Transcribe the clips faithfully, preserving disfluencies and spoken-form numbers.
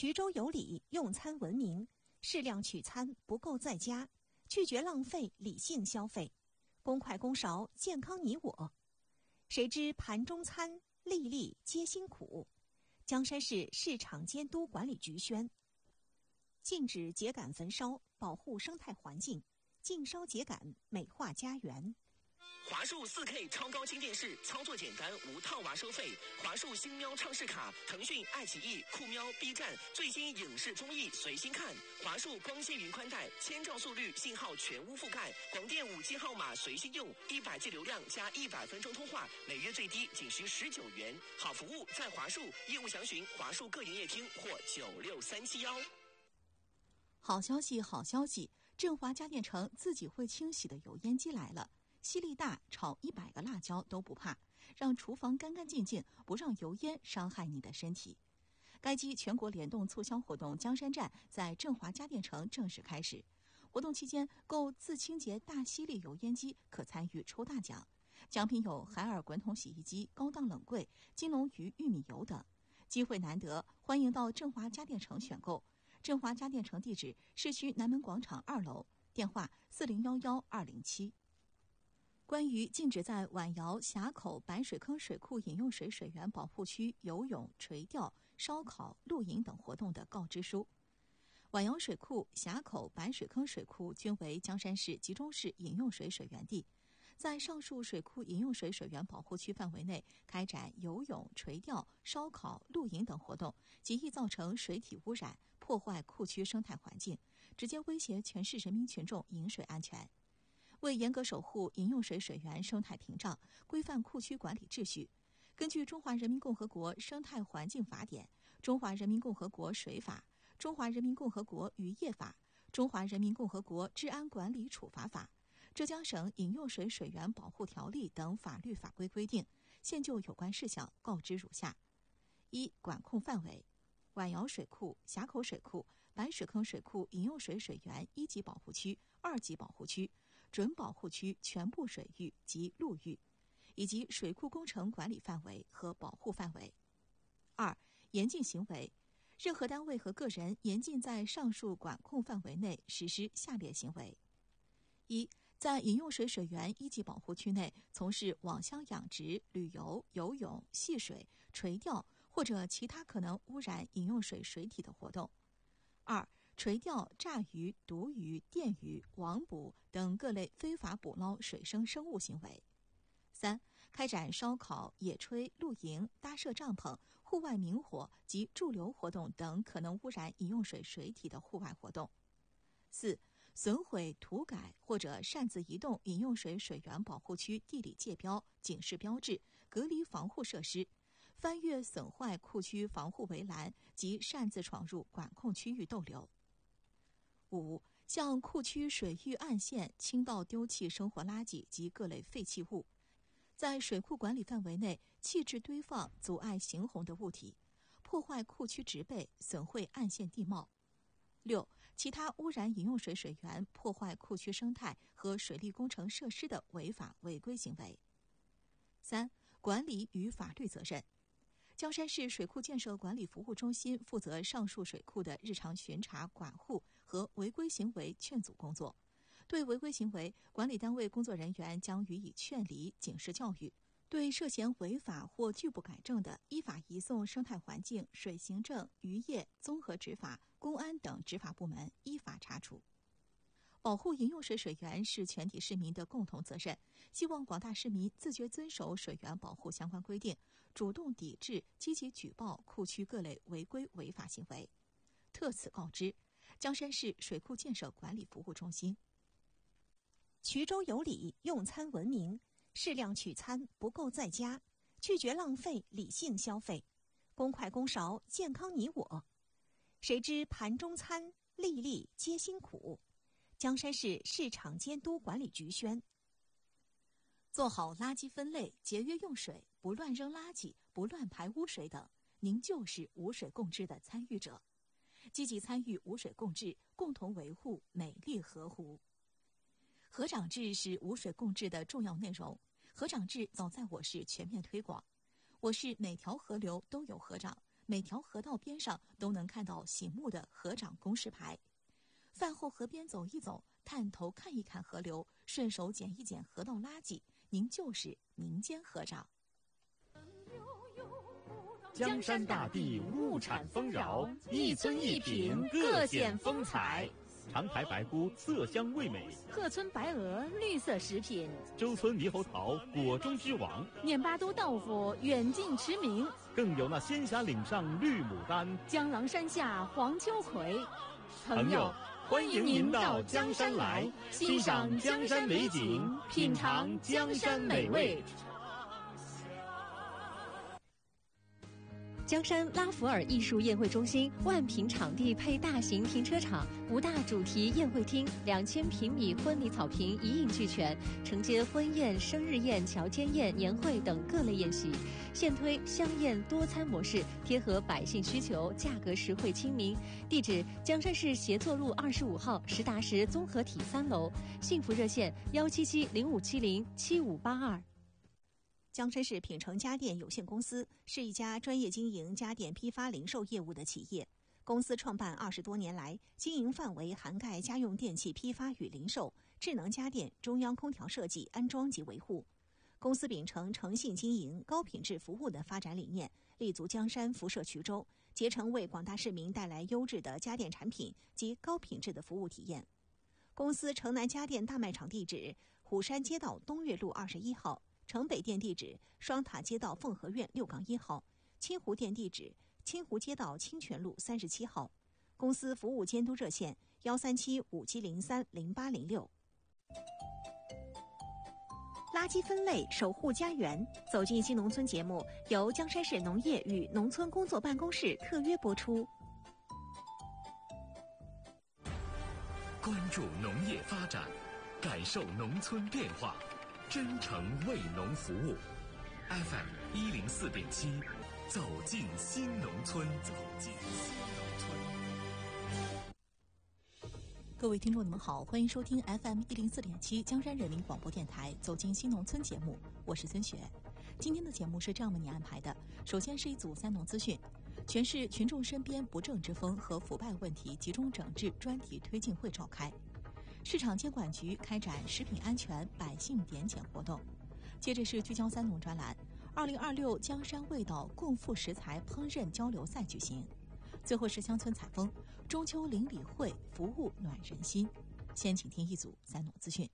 衢州有礼，用餐文明，适量取餐，不够在家，拒绝浪费，理性消费，公筷公勺，健康你我。谁知盘中餐，粒粒皆辛苦。江山市市场监督管理局宣：禁止秸秆焚烧，保护生态环境，禁烧秸秆，美化家园。 华数 四K 超高清电视，操作简单，无套娃收费。华数星喵畅视卡，腾讯、爱奇艺、酷喵、B 站最新影视综艺随心看。华数光纤云宽带，千兆速率，信号全屋覆盖，广电五 G 号码随心用，一百 G 流量加一百分钟通话，每月最低仅需十九元。好服务在华数，业务详询华数各营业厅或九六三七幺。 好消息，好消息！振华家电城自己会清洗的油烟机来了。吸力大，炒一百个辣椒都不怕，让厨房干干净净，不让油烟伤害你的身体。该机全国联动促销活动江山站在振华家电城正式开始。活动期间，购自清洁大吸力油烟机可参与抽大奖，奖品有海尔滚筒洗衣机、高档冷柜、金龙鱼玉米油等。机会难得，欢迎到振华家电城选购。振华家电城地址：市区南门广场二楼，电话四零幺幺二零七。关于禁止在碗窑峡口白水坑水库饮用水水源保护区游泳、垂钓、烧烤、露营等活动的告知书。碗窑水库、峡口白水坑水库均为江山市集中式饮用水水源地，在上述水库饮用水水源保护区范围内开展游泳、垂钓、烧烤、露营等活动，极易造成水体污染，破坏库区生态环境，直接威胁全市人民群众饮水安全。为严格守护饮用水水源生态屏障，规范库区管理秩序，根据《中华人民共和国生态环境法典》、《中华人民共和国水法》、《中华人民共和国渔业法》、《中华人民共和国治安管理处罚法》、浙江省饮用水水源保护条例等法律法规规定，现就有关事项告知如下：一、管控范围。碗窑水库、峡口水库、白水坑水库饮用水水源一级保护区、二级保护区、准保护区全部水域及陆域，以及水库工程管理范围和保护范围。二、严禁行为。任何单位和个人严禁在上述管控范围内实施下列行为：一、在饮用水水源一级保护区内从事网箱养殖、旅游、游泳、戏水、垂钓或者其他可能污染饮用水水体的活动；二、垂钓、炸鱼、毒鱼、电鱼、网捕等各类非法捕捞水生生物行为；三、开展烧烤、野炊、露营、搭设帐篷、户外明火及驻留活动等可能污染饮用水水体的户外活动；四、损毁、涂改或者擅自移动饮用水水源保护区地理界标、警示标志、隔离防护设施，翻越损坏库区防护围栏及擅自闯入管控区域逗留。五、向库区水域岸线倾倒丢弃生活垃圾及各类废弃物，在水库管理范围内弃置堆放阻碍行洪的物体，破坏库区植被，损毁岸线地貌。六、其他污染饮用水水源、破坏库区生态和水利工程设施的违法违规行为。三、管理与法律责任。江山市水库建设管理服务中心负责上述水库的日常巡查管护和违规行为劝阻工作。对违规行为，管理单位工作人员将予以劝离、警示教育；对涉嫌违法或拒不改正的，依法移送生态环境、水行政、渔业、综合执法、公安等执法部门依法查处。保护饮用水水源是全体市民的共同责任，希望广大市民自觉遵守水源保护相关规定，主动抵制、积极举报库区各类违规违法行为。特此告知江山市水库建设管理服务中心。 衢州有礼，用餐文明，适量取餐，不够在家，拒绝浪费，理性消费，公筷公勺，健康你我。谁知盘中餐，粒粒皆辛苦。江山市市场监督管理局宣： 做好垃圾分类，节约用水，不乱扔垃圾，不乱排污水等，您就是无水共治的参与者。积极参与无水共治，共同维护美丽河湖。河长制是无水共治的重要内容，河长制早在我市全面推广。我市每条河流都有河长， 每条河道边上都能看到醒目的河长公示牌。饭后河边走一走，探头看一看河流，顺手捡一捡河道垃圾，您就是民间河长。 江山大地物产丰饶，一村一品各显风采。长台白菇色香味美， 鹤村白鹅绿色食品， 周村猕猴桃果中之王， 念巴都豆腐远近驰名， 更有那仙霞岭上绿牡丹， 江郎山下黄秋葵。 朋友，欢迎您到江山来，欣赏江山美景，品尝江山美味。 江山拉弗尔艺术宴会中心万平场地配大型停车场，五大主题宴会厅，两千平米婚礼草坪一应俱全，承接婚宴、生日宴、乔迁宴、年会等各类宴席。现推香宴多餐模式，贴合百姓需求，价格实惠亲民。地址：江山市协作路二十五号实达实综合体三楼。幸福热线：幺七七零五七零七五八二。 江山市品城家电有限公司是一家专业经营家电批发零售业务的企业。公司创办二十多年来，经营范围涵盖家用电器批发与零售、智能家电、中央空调设计、安装及维护。公司秉承诚信经营、高品质服务的发展理念，立足江山，辐射衢州，竭诚为广大市民带来优质的家电产品及高品质的服务体验。公司城南家电大卖场地址：虎山街道东岳路二十一号。城北店地址：双塔街道凤和苑六杠一号，清湖店地址：清湖街道清泉路三十七号。公司服务监督热线：幺三七五七零三零八零六。垃圾分类，守护家园。走进新农村节目由江山市农业与农村工作办公室特约播出。 关注农业发展，感受农村变化。真诚为农服务 ，F M 一零四点七，走进新农村，走进新农村。 各位听众，你们好，欢迎收听 F M 一零四点七江山人民广播电台《走进新农村》节目，我是孙雪。今天的节目是这样为你安排的：首先是一组三农资讯，全市群众身边不正之风和腐败问题集中整治专题推进会召开。市场监管局开展食品安全百姓点检活动。接着是聚焦三农专栏，二零二六江山味道共富食材烹饪交流赛举行。最后是乡村采风，中秋邻里会服务暖人心。先请听一组三农资讯。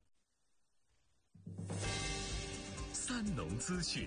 三农资讯。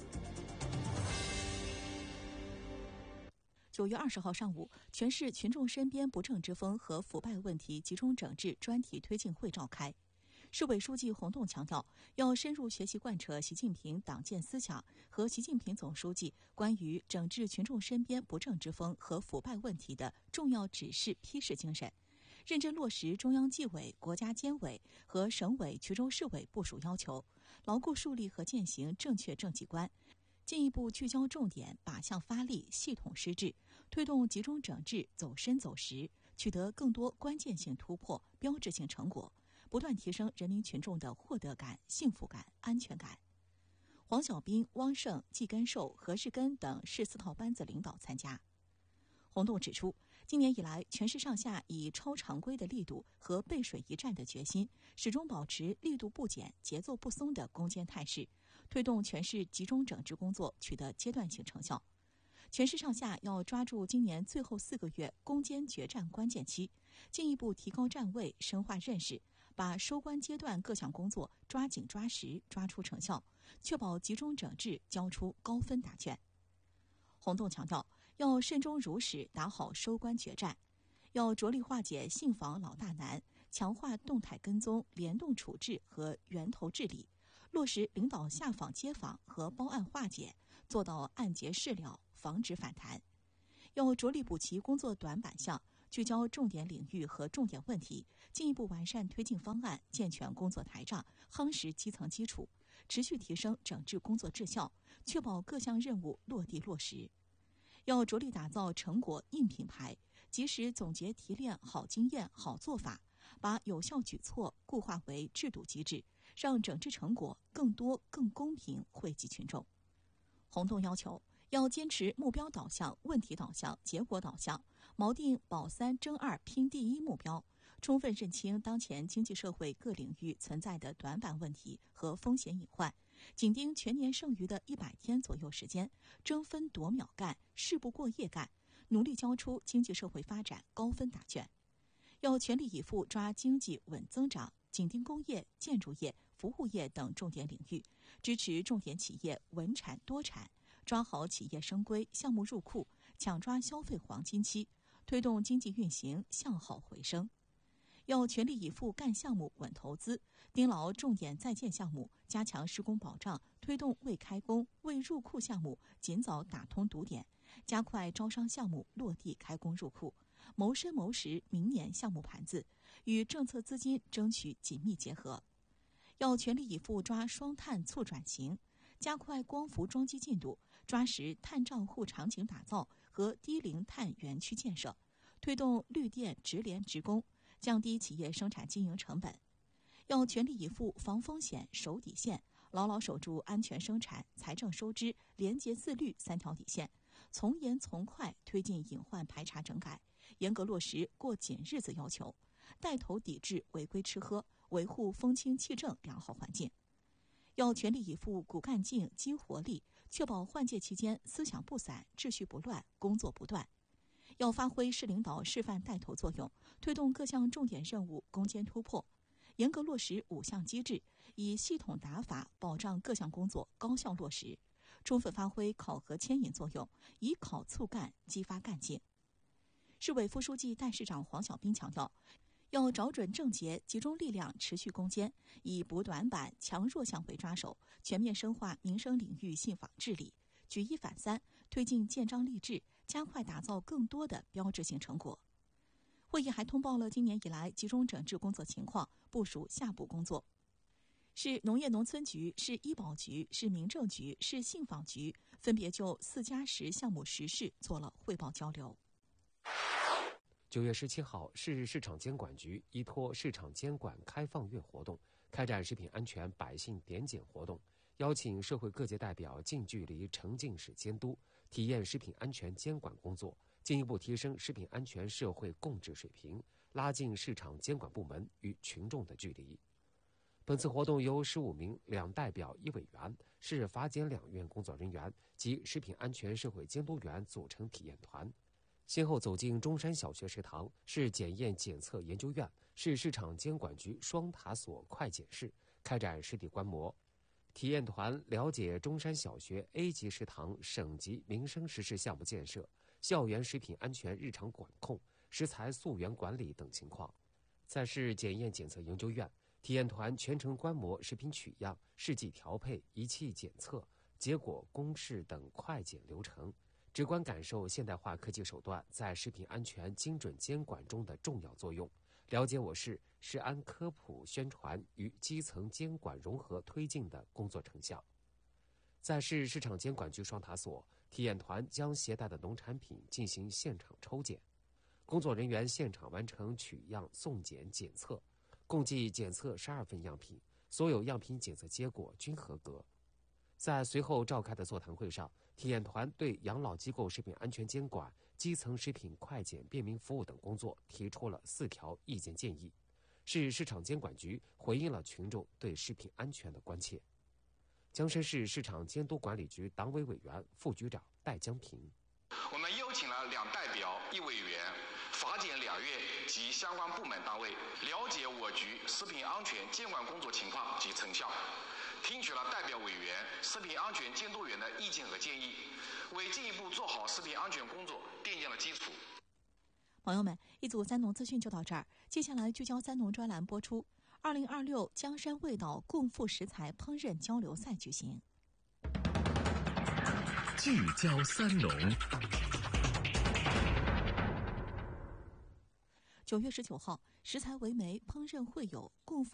九月二十号上午，全市群众身边不正之风和腐败问题集中整治专题推进会召开。市委书记洪栋强调，要深入学习贯彻习近平党建思想和习近平总书记关于整治群众身边不正之风和腐败问题的重要指示批示精神，认真落实中央纪委、国家监委和省委、衢州市委部署要求，牢固树立和践行正确政绩观，进一步聚焦重点，靶向发力，系统施治，推动集中整治走深走实，取得更多关键性突破、标志性成果，不断提升人民群众的获得感、幸福感、安全感。黄小兵、汪胜、季根寿、何世根等市四套班子领导参加。洪栋指出，今年以来，全市上下以超常规的力度和背水一战的决心，始终保持力度不减、节奏不松的攻坚态势，推动全市集中整治工作取得阶段性成效。全市上下要抓住今年最后四个月攻坚决战关键期，进一步提高站位、深化认识，把收官阶段各项工作抓紧抓实，抓出成效，确保集中整治交出高分答卷。洪栋强调，要慎终如始打好收官决战，要着力化解信访老大难，强化动态跟踪、联动处置和源头治理，落实领导下访接访和包案化解，做到按揭事了，防止反弹。要着力补齐工作短板项，聚焦重点领域和重点问题，进一步完善推进方案，健全工作台账，夯实基层基础，持续提升整治工作质效，确保各项任务落地落实。要着力打造成果硬品牌，及时总结提炼好经验、好做法，把有效举措固化为制度机制，让整治成果更多、更公平惠及群众。洪栋要求， 要坚持目标导向、问题导向、结果导向，锚定保三争二拼第一目标，充分认清当前经济社会各领域存在的短板问题和风险隐患，紧盯全年剩余的一百天左右时间，争分夺秒干，事不过夜干，努力交出经济社会发展高分答卷。要全力以赴抓经济稳增长，紧盯工业、建筑业、服务业等重点领域，支持重点企业稳产多产，抓好企业升规、项目入库，抢抓消费黄金期，推动经济运行向好回升。要全力以赴干项目、稳投资，盯牢重点在建项目，加强施工保障，推动未开工、未入库项目尽早打通堵点，加快招商项目落地开工入库，谋深谋实明年项目盘子，与政策资金争取紧密结合。要全力以赴抓双碳促转型，加快光伏装机进度，抓实碳账户场景打造和低零碳园区建设，推动绿电直联直供，降低企业生产经营成本。要全力以赴防风险、守底线，牢牢守住安全生产、财政收支、廉洁自律三条底线，从严从快推进隐患排查整改，严格落实过紧日子要求，带头抵制违规吃喝，维护风清气正良好环境。要全力以赴骨干劲、激活力，确保换届期间思想不散、秩序不乱、工作不断。要发挥市领导示范带头作用，推动各项重点任务攻坚突破，严格落实五项机制，以系统打法保障各项工作高效落实，充分发挥考核牵引作用，以考促干，激发干劲。市委副书记、代市长黄小斌强调，要找准症结，集中力量持续攻坚，以补短板、强弱项为抓手，全面深化民生领域信访治理，举一反三，推进建章立制，加快打造更多的标志性成果。会议还通报了今年以来集中整治工作情况，部署下步工作。市农业农村局、市医保局、市民政局、市信访局分别就四加十项目实事做了汇报交流。 九月十七号，市市场监管局依托市场监管开放月活动，开展食品安全百姓点检活动，邀请社会各界代表近距离沉浸式监督，体验食品安全监管工作，进一步提升食品安全社会共治水平，拉近市场监管部门与群众的距离。本次活动由十五名两代表一委员、市法检两院工作人员及食品安全社会监督员组成体验团，先后走进中山小学食堂、市检验检测研究院、市市场监管局双塔所快检室，开展实地观摩。体验团了解中山小学 A 级食堂省级民生实事项目建设、校园食品安全日常管控、食材溯源管理等情况。在市检验检测研究院，体验团全程观摩食品取样、试剂调配、仪器检测、结果公示等快检流程，直观感受现代化科技手段在食品安全精准监管中的重要作用，了解我市食安科普宣传与基层监管融合推进的工作成效。在市市场监管局双塔所，体验团将携带的农产品进行现场抽检，工作人员现场完成取样、送检、检测，共计检测十二份样品，所有样品检测结果均合格。在随后召开的座谈会上，体验团对养老机构食品安全监管、基层食品快检便民服务等工作提出了四条意见建议。市市场监管局回应了群众对食品安全的关切。江山市市场监督管理局党委委员、副局长戴江平， 我们邀请了两代表一委员、法检两院及相关部门单位，了解我局食品安全监管工作情况及成效，听取了代表委员、食品安全监督员的意见和建议，为进一步做好食品安全工作奠定了基础。 朋友们，一组三农资讯就到这儿，接下来聚焦三农专栏播出。二零二六江山味道共富食材烹饪交流赛举行。 聚焦三农。 九月十九号，食材为媒烹饪会友共富